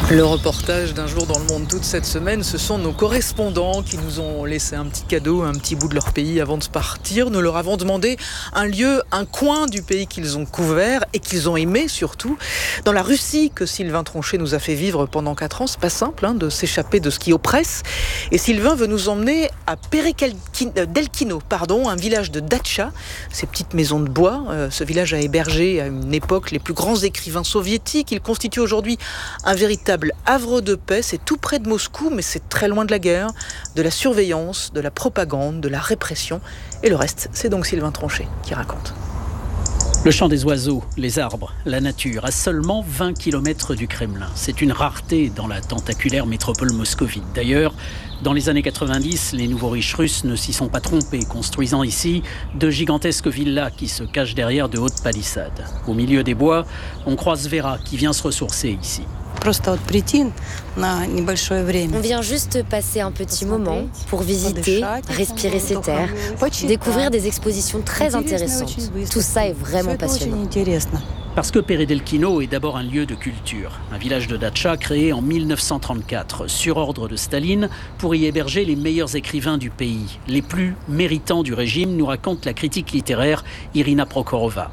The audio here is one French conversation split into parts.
Le reportage d'un jour dans le monde toute cette semaine, ce sont nos correspondants qui nous ont laissé un petit cadeau, un petit bout de leur pays avant de se partir. Nous leur avons demandé un lieu, un coin du pays qu'ils ont couvert et qu'ils ont aimé surtout. Dans la Russie que Sylvain Tronchet nous a fait vivre pendant 4 ans, c'est pas simple de s'échapper de ce qui oppresse. Et Sylvain veut nous emmener à Delkino, un village de datcha, ces petites maisons de bois. Ce village a hébergé à une époque les plus grands écrivains soviétiques. Il constitue aujourd'hui un véritable havre de paix. C'est tout près de Moscou, mais c'est très loin de la guerre, de la surveillance, de la propagande, de la répression. Et le reste, c'est donc Sylvain Tronchet qui raconte. Le chant des oiseaux, les arbres, la nature, à seulement 20 km du Kremlin. C'est une rareté dans la tentaculaire métropole moscovite. D'ailleurs, dans les années 90, les nouveaux riches russes ne s'y sont pas trompés, construisant ici de gigantesques villas qui se cachent derrière de hautes palissades. Au milieu des bois, on croise Vera qui vient se ressourcer ici. On vient juste passer un petit moment pour visiter, respirer ces terres, découvrir des expositions très intéressantes. Tout ça est vraiment passionnant. Parce que Peredelkino est d'abord un lieu de culture, un village de datcha créé en 1934, sur ordre de Staline, pour y héberger les meilleurs écrivains du pays. Les plus méritants du régime, nous raconte la critique littéraire Irina Prokhorova.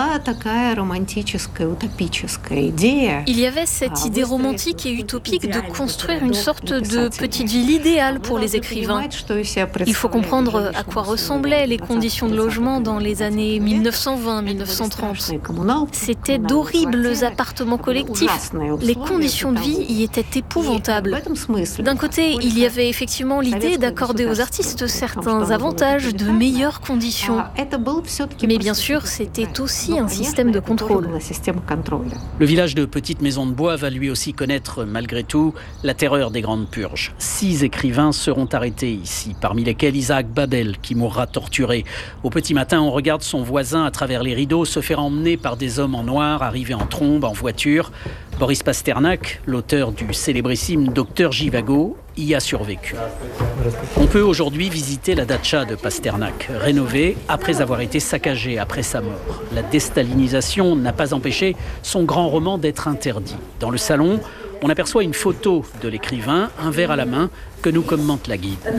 Il y avait cette idée romantique et utopique de construire une sorte de petite ville idéale pour les écrivains. Il faut comprendre à quoi ressemblaient les conditions de logement dans les années 1920-1930. C'étaient d'horribles appartements collectifs. Les conditions de vie y étaient épouvantables. D'un côté, il y avait effectivement l'idée d'accorder aux artistes certains avantages, de meilleures conditions. Mais bien sûr, c'était aussi un système de contrôle. Le village de petites maisons de bois va lui aussi connaître, malgré tout, la terreur des grandes purges. 6 écrivains seront arrêtés ici, parmi lesquels Isaac Babel, qui mourra torturé. Au petit matin, on regarde son voisin à travers les rideaux se faire emmener par des hommes en noir, arrivés en trombe, en voiture. Boris Pasternak, l'auteur du célébrissime Docteur Jivago, y a survécu. On peut aujourd'hui visiter la datcha de Pasternak, rénovée après avoir été saccagée après sa mort. La déstalinisation n'a pas empêché son grand roman d'être interdit. Dans le salon, on aperçoit une photo de l'écrivain, un verre à la main, que nous commente la guide.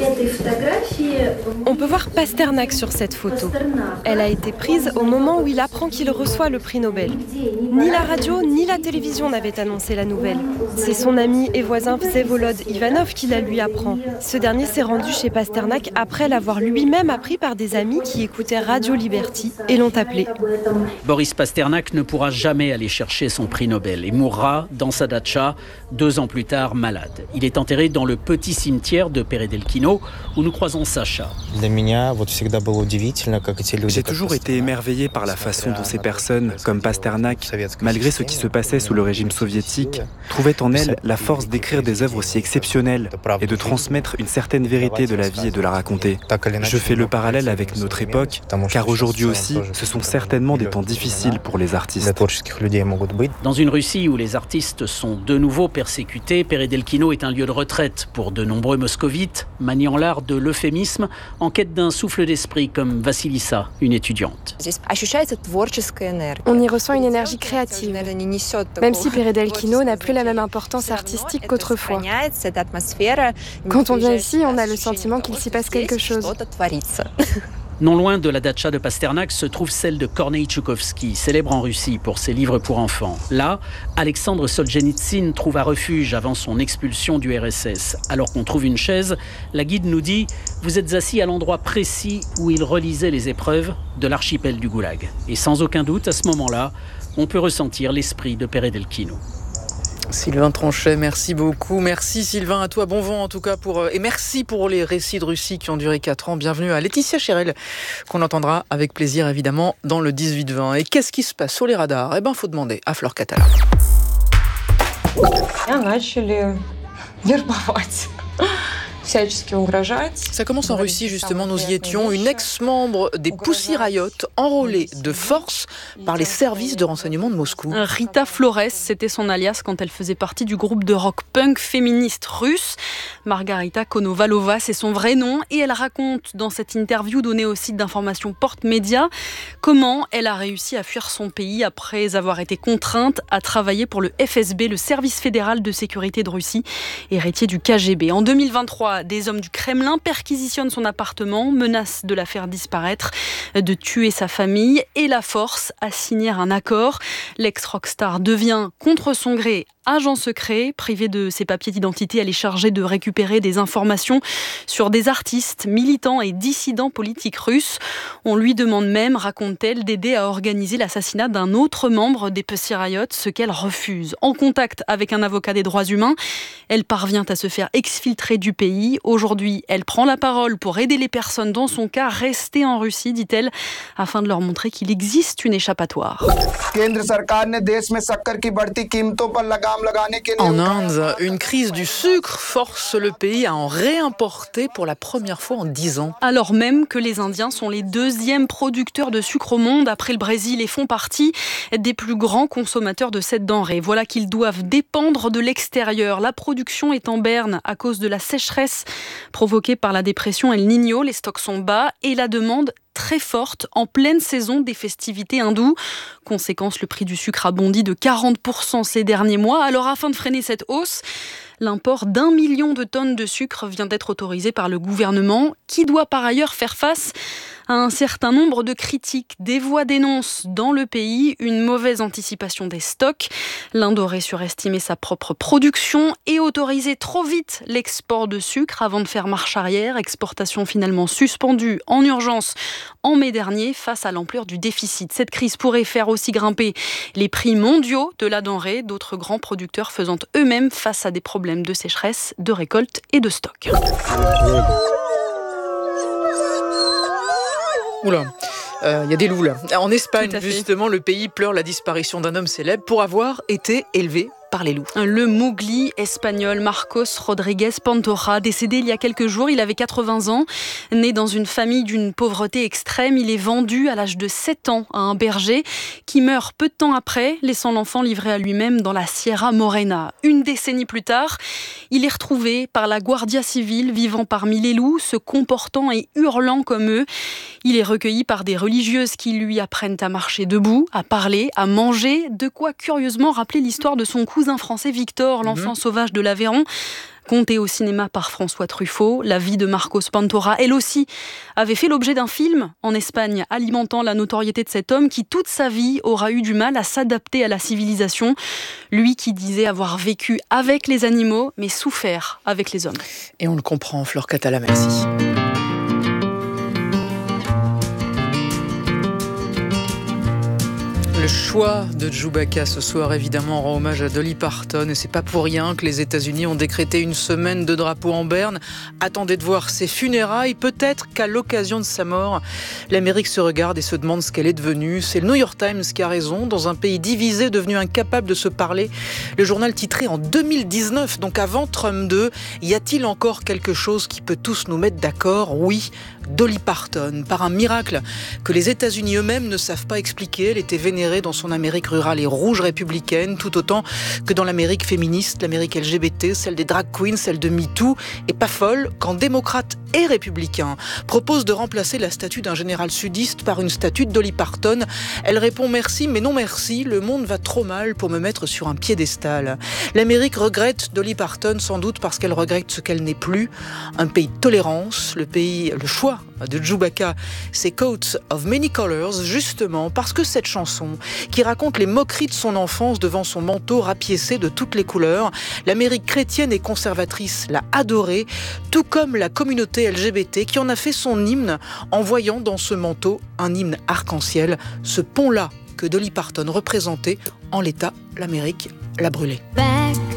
On peut voir Pasternak sur cette photo. Elle a été prise au moment où il apprend qu'il reçoit le prix Nobel. Ni la radio ni la télévision n'avaient annoncé la nouvelle. C'est son ami et voisin Vsevolod Ivanov qui la lui apprend. Ce dernier s'est rendu chez Pasternak après l'avoir lui-même appris par des amis qui écoutaient Radio Liberty et l'ont appelé. Boris Pasternak ne pourra jamais aller chercher son prix Nobel et mourra dans sa datcha 2 ans plus tard malade. Il est enterré dans le petit cimetière de Peredelkino où nous croisons Sacha. J'ai toujours été émerveillé par la façon dont ces personnes, comme Pasternak, malgré ce qui se passait sous le régime soviétique, trouvaient en elles la force d'écrire des œuvres aussi exceptionnelles et de transmettre une certaine vérité de la vie et de la raconter. Je fais le parallèle avec notre époque, car aujourd'hui aussi, ce sont certainement des temps difficiles pour les artistes. Dans une Russie où les artistes sont de nouveau persécutés, Peredelkino est un lieu de retraite pour de nombreux moscovites, maniant l'art de l'euphémisme en quête d'un souffle d'esprit comme Vassilissa, une étudiante. On y ressent une énergie créative, même si Peredelkino n'a plus la même importance artistique qu'autrefois. Quand on vient ici, on a le sentiment qu'il s'y passe quelque chose. Non loin de la datcha de Pasternak se trouve celle de Korneï Tchoukovsky, célèbre en Russie pour ses livres pour enfants. Là, Alexandre Solzhenitsyn trouva refuge avant son expulsion du RSS. Alors qu'on trouve une chaise, la guide nous dit « Vous êtes assis à l'endroit précis où il relisait les épreuves de l'archipel du Goulag. » Et sans aucun doute, à ce moment-là, on peut ressentir l'esprit de Peredelkino. Sylvain Tronchet, merci beaucoup. Merci Sylvain, à toi, bon vent en tout cas et merci pour les récits de Russie qui ont duré 4 ans. Bienvenue à Laetitia Chérel, qu'on entendra avec plaisir évidemment dans le 18-20. Et qu'est-ce qui se passe sur les radars ? Faut demander à Flore Catala. Ça commence en Russie, justement, nous y étions. Une ex-membre des Pussy Riot, enrôlée de force par les services de renseignement de Moscou. Rita Flores, c'était son alias quand elle faisait partie du groupe de rock punk féministe russe. Margarita Konovalova, c'est son vrai nom. Et elle raconte dans cette interview donnée au site d'information Porte Média comment elle a réussi à fuir son pays après avoir été contrainte à travailler pour le FSB, le service fédéral de sécurité de Russie, héritier du KGB. En 2023, des hommes du Kremlin perquisitionnent son appartement, menacent de la faire disparaître, de tuer sa famille et la forcent à signer un accord. L'ex-rockstar devient, contre son gré, agent secret. Privée de ses papiers d'identité, elle est chargée de récupérer des informations sur des artistes, militants et dissidents politiques russes. On lui demande même, raconte-t-elle, d'aider à organiser l'assassinat d'un autre membre des Pussy Riot, ce qu'elle refuse. En contact avec un avocat des droits humains, elle parvient à se faire exfiltrer du pays. Aujourd'hui, elle prend la parole pour aider les personnes dans son cas restées en Russie, dit-elle, afin de leur montrer qu'il existe une échappatoire. En Inde, une crise du sucre force le pays à en réimporter pour la première fois en 10 ans. Alors même que les Indiens sont les deuxièmes producteurs de sucre au monde après le Brésil et font partie des plus grands consommateurs de cette denrée. Voilà qu'ils doivent dépendre de l'extérieur. La production est en berne à cause de la sécheresse provoquée par la dépression El Niño. Les stocks sont bas et la demande très forte en pleine saison des festivités hindoues. Conséquence, le prix du sucre a bondi de 40% ces derniers mois. Alors afin de freiner cette hausse, l'import d'1 million de tonnes de sucre vient d'être autorisé par le gouvernement, qui doit par ailleurs faire face à un certain nombre de critiques. Des voix dénoncent dans le pays une mauvaise anticipation des stocks. L'Inde aurait surestimé sa propre production et autorisé trop vite l'export de sucre avant de faire marche arrière. Exportation finalement suspendue en urgence en mai dernier face à l'ampleur du déficit. Cette crise pourrait faire aussi grimper les prix mondiaux de la denrée, d'autres grands producteurs faisant eux-mêmes face à des problèmes de sécheresse, de récolte et de stock. Oula, il y a des loups là. En Espagne, justement, le pays pleure la disparition d'un homme célèbre pour avoir été élevé par les loups. Le Mowgli espagnol Marcos Rodriguez Pantoja, décédé il y a quelques jours, il avait 80 ans. Né dans une famille d'une pauvreté extrême, il est vendu à l'âge de 7 ans à un berger qui meurt peu de temps après, laissant l'enfant livré à lui-même dans la Sierra Morena. Une décennie plus tard, il est retrouvé par la Guardia Civile, vivant parmi les loups, se comportant et hurlant comme eux. Il est recueilli par des religieuses qui lui apprennent à marcher debout, à parler, à manger, de quoi curieusement rappeler l'histoire de son cousin français Victor, l'enfant sauvage de l'Aveyron. Conté au cinéma par François Truffaut, la vie de Marcos Pantoja, elle aussi, avait fait l'objet d'un film en Espagne, alimentant la notoriété de cet homme qui, toute sa vie, aura eu du mal à s'adapter à la civilisation. Lui qui disait avoir vécu avec les animaux, mais souffert avec les hommes. Et on le comprend, Flore Catala, merci. Le choix de Chewbacca ce soir, évidemment, rend hommage à Dolly Parton. Et c'est pas pour rien que les États-Unis ont décrété une semaine de drapeau en berne. Attendez de voir ses funérailles. Peut-être qu'à l'occasion de sa mort, l'Amérique se regarde et se demande ce qu'elle est devenue. C'est le New York Times qui a raison. Dans un pays divisé, devenu incapable de se parler, le journal titrait en 2019, donc avant Trump 2, y a-t-il encore quelque chose qui peut tous nous mettre d'accord ? Oui, Dolly Parton. Par un miracle que les États-Unis eux-mêmes ne savent pas expliquer, elle était vénérée dans son Amérique rurale et rouge républicaine, tout autant que dans l'Amérique féministe, l'Amérique LGBT, celle des drag queens, celle de MeToo. Et pas folle quand démocrates et républicains proposent de remplacer la statue d'un général sudiste par une statue de Dolly Parton. Elle répond merci, mais non merci, le monde va trop mal pour me mettre sur un piédestal. L'Amérique regrette Dolly Parton sans doute parce qu'elle regrette ce qu'elle n'est plus, un pays de tolérance, le choix de Chewbacca, c'est Coat of Many Colors, justement parce que cette chanson, qui raconte les moqueries de son enfance devant son manteau rapiécé de toutes les couleurs, l'Amérique chrétienne et conservatrice l'a adorée, tout comme la communauté LGBT qui en a fait son hymne en voyant dans ce manteau un hymne arc-en-ciel, ce pont-là que Dolly Parton représentait, en l'état, l'Amérique l'a brûlé.